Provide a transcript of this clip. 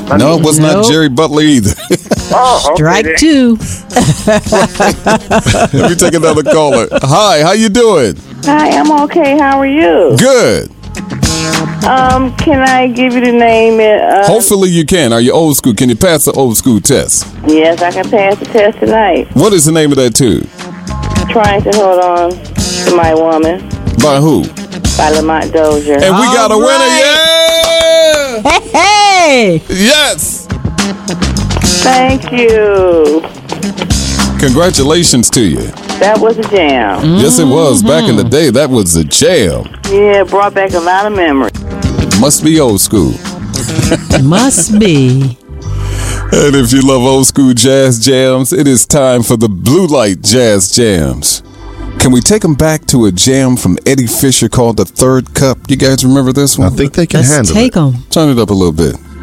No, it was not Jerry Butler either. Oh, okay, Strike then. 2. Let me take another caller. Hi, how you doing? Hi, I'm okay. How are you? Good. Can I give you the name? Hopefully you can. Are you old school? Can you pass the old school test? Yes, I can pass the test tonight. What is the name of that tune? Trying to hold on to my woman By who? by Lamont Dozier. And we got a All winner. Yeah! Hey! Yes! Thank you. Congratulations to you. That was a jam. Yes, it was. Back in the day, that was a jam. Yeah, it brought back a lot of memories. Must be old school. Must be. And if you love old school jazz jams, it is time for the Blue Light Jazz Jams. Can we take them back to a jam from Eddie Fisher called The Third Cup? You guys remember this one? I think they can Let's handle take it. them. Turn it up a little bit.